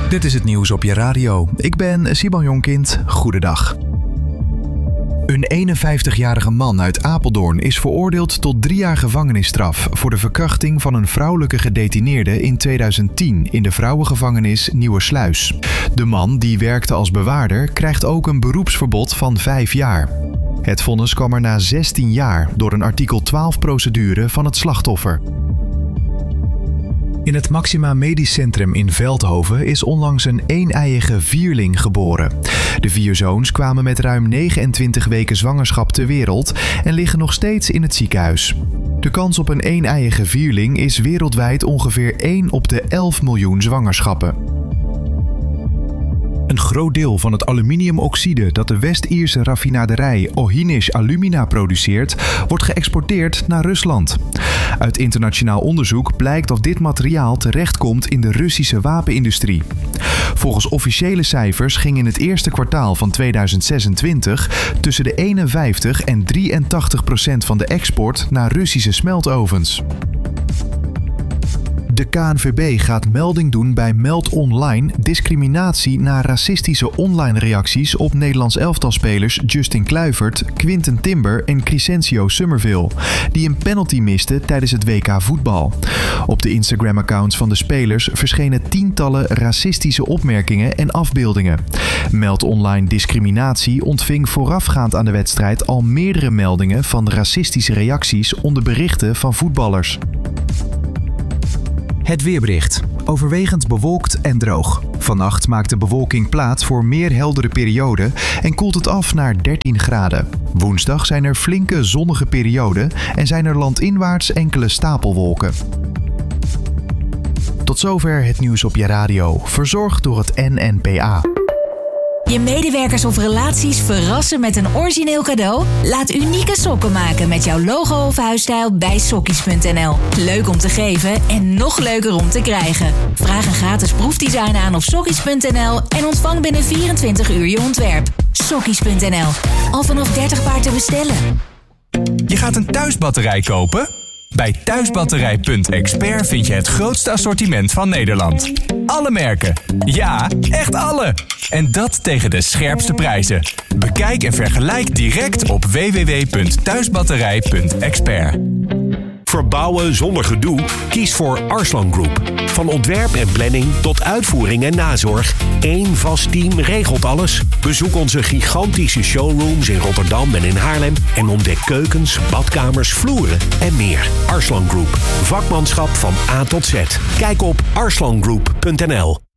Dit is het nieuws op je radio. Ik ben Simon Jonkind. Goedendag. Een 51-jarige man uit Apeldoorn is veroordeeld tot 3 jaar gevangenisstraf voor de verkrachting van een vrouwelijke gedetineerde in 2010 in de vrouwengevangenis Nieuwersluis. De man, die werkte als bewaarder, krijgt ook een beroepsverbod van 5 jaar. Het vonnis kwam er na 16 jaar door een artikel 12-procedure van het slachtoffer. In het Maxima Medisch Centrum in Veldhoven is onlangs een eeneiige vierling geboren. De 4 zoons kwamen met ruim 29 weken zwangerschap ter wereld en liggen nog steeds in het ziekenhuis. De kans op een eeneiige vierling is wereldwijd ongeveer 1 op de 11 miljoen zwangerschappen. Een groot deel van het aluminiumoxide dat de West-Ierse raffinaderij Ohinish Alumina produceert, wordt geëxporteerd naar Rusland. Uit internationaal onderzoek blijkt dat dit materiaal terechtkomt in de Russische wapenindustrie. Volgens officiële cijfers ging in het eerste kwartaal van 2026 tussen de 51 en 83% van de export naar Russische smeltovens. De KNVB gaat melding doen bij Meld Online discriminatie na racistische online reacties op Nederlands elftalspelers Justin Kluivert, Quinten Timber en Crescencio Summerville, die een penalty misten tijdens het WK voetbal. Op de Instagram-accounts van de spelers verschenen tientallen racistische opmerkingen en afbeeldingen. Meld Online discriminatie ontving voorafgaand aan de wedstrijd al meerdere meldingen van racistische reacties onder berichten van voetballers. Het weerbericht. Overwegend bewolkt en droog. Vannacht maakt de bewolking plaats voor meer heldere perioden en koelt het af naar 13 graden. Woensdag zijn er flinke zonnige perioden en zijn er landinwaarts enkele stapelwolken. Tot zover het nieuws op je radio, verzorgd door het NNPA. Je medewerkers of relaties verrassen met een origineel cadeau? Laat unieke sokken maken met jouw logo of huisstijl bij Sokkies.nl. Leuk om te geven en nog leuker om te krijgen. Vraag een gratis proefdesign aan op Sokkies.nl en ontvang binnen 24 uur je ontwerp. Sokkies.nl. Al vanaf 30 paar te bestellen. Je gaat een thuisbatterij kopen? Bij Thuisbatterij.expert vind je het grootste assortiment van Nederland. Alle merken. Ja, echt alle. En dat tegen de scherpste prijzen. Bekijk en vergelijk direct op www.thuisbatterij.expert. Verbouwen zonder gedoe? Kies voor Arslan Group. Van ontwerp en planning tot uitvoering en nazorg. 1 vast team regelt alles. Bezoek onze gigantische showrooms in Rotterdam en in Haarlem en ontdek keukens, badkamers, vloeren en meer. Arslan Group. Vakmanschap van A tot Z. Kijk op arslangroep.nl.